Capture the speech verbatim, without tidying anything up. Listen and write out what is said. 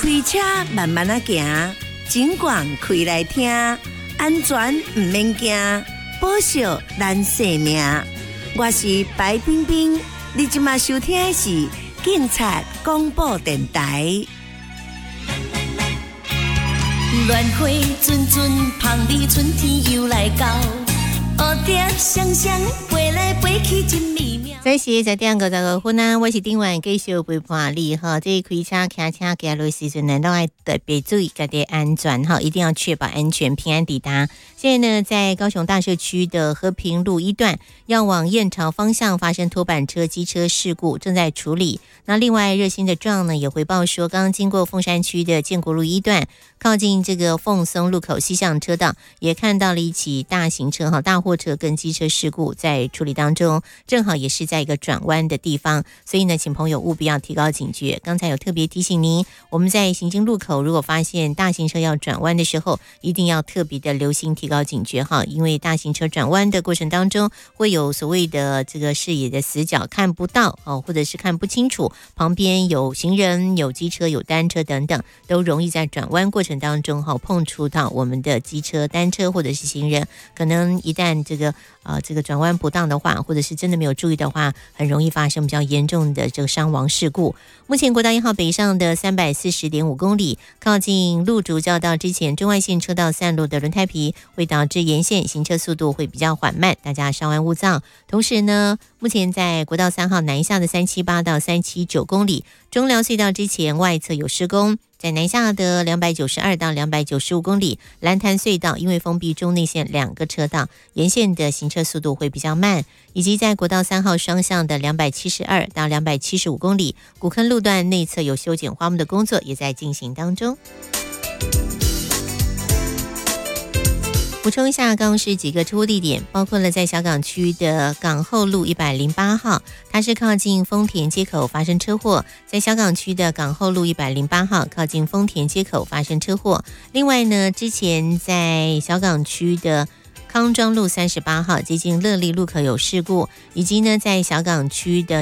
开车慢慢啊行，尽管开来听，安全唔免惊，保守咱生命。我是白冰冰，你即马收听的是警察广播电台。 乱花阵阵，香里春天又来到，蝴蝶双双飞来飞去真美妙。 这是在点五十五分啊，我是顶晚继续陪伴你哈。这开车开车行路时阵呢，都要特别注意家己安全哈，一定要确保安全平安抵达。现在呢，在高雄大社区的和平路一段，要往燕巢方向发生拖板车机车事故，正在处理。那另外热心的壮呢也回报说，刚刚经过凤山区的建国路一段，靠近这个凤松路口西向车道，也看到了一起大型车哈大货车跟机车事故在处理当中，正好也是在一个转弯的地方，所以呢，请朋友务必要提高警觉。刚才有特别提醒您，我们在行经路口如果发现大型车要转弯的时候，一定要特别的留心提高警觉哈，因为大型车转弯的过程当中会有所谓的这个视野的死角看不到哦，或者是看不清楚旁边有行人、有机车、有单车等等，都容易在转弯过程当中哈碰触到我们的机车、单车或者是行人，可能一旦这个呃这个转弯不当的话，或者是真的没有注意的话，很容易发生比较严重的这个伤亡事故。目前国道一号北上的三百四十点五公里，靠近路竹交道之前，中外线车道散落的轮胎皮会导致沿线行车速度会比较缓慢，大家稍安勿躁。同时呢，目前在国道三号南下的三七八到三七九公里，中寮隧道之前外侧有施工。在南下的两百九十二到两百九十五公里，蓝潭隧道因为封闭中内线两个车道，沿线的行车速度会比较慢，以及在国道三号双向的两百七十二到两百七十五公里，古坑路段内侧有修剪花木的工作也在进行当中。补充一下，刚刚是几个车祸地点，包括了在小港区的港后路一百零八号，它是靠近丰田街口发生车祸，在小港区的港后路一百零八号靠近丰田街口发生车祸。另外呢，之前在小港区的康庄路三十八号接近乐利路口有事故，以及呢在小港区的